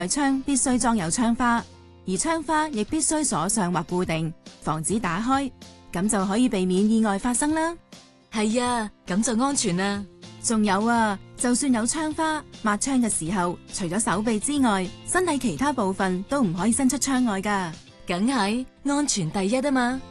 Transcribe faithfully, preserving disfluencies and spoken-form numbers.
窗必須裝有窗花，而窗花亦必須鎖上或固定，防止打開，咁就可以避免意外發生啦。 係啊，咁就安全啦。 仲有啊，就算有窗花，抹窗嘅時候，除咗手臂之外，身體其他部分都唔可以伸出窗外㗎。 梗係安全第一啊嘛。